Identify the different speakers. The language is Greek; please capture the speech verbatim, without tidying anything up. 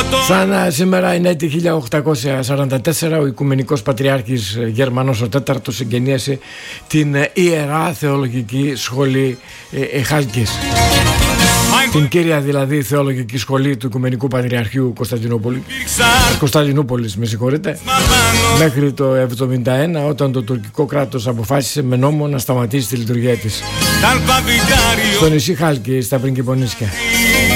Speaker 1: Σαν σήμερα είναι έτη χίλια οκτακόσια σαράντα τέσσερα, ο Οικουμενικός Πατριάρχης Γερμανός ο τέταρτος εγκαινίασε την Ιερά Θεολογική Σχολή ε, ε, Χάλκης. Την κύρια δηλαδή θεολογική σχολή του Οικουμενικού Πατριαρχείου Κωνσταντινούπολη, Κωνσταντινούπολης, με συγχωρείτε, μέχρι το εβδομήντα ένα, όταν το τουρκικό κράτος αποφάσισε με νόμο να σταματήσει τη λειτουργία της στο νησί Χάλκη, στα Πριγκιπονίσια.